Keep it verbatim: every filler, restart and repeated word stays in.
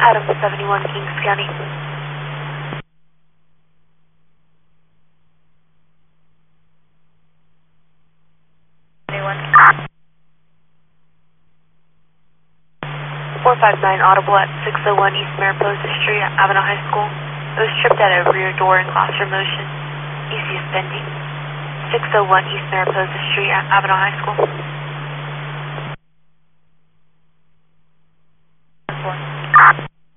Adam seventy-one, Kings County. four five nine audible at six oh one East Mariposa Street, Avenal High School. It was tripped at a rear door in classroom motion. E C is pending. six oh one East Mariposa Street, Avenal High School.